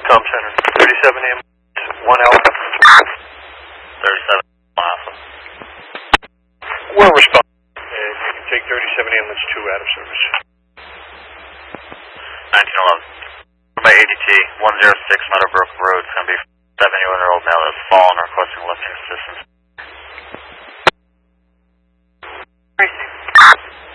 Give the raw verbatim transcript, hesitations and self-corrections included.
Com Center. thirty-seven A M, one Alpha. thirty-seven Alpha. We're responding. And you can take thirty-seven A M, that's two out of service. nineteen eleven. By A D T, one oh six Meadowbrook Road. It's going to be seventy-one-year-old male that has fallen, requesting lifting assistance.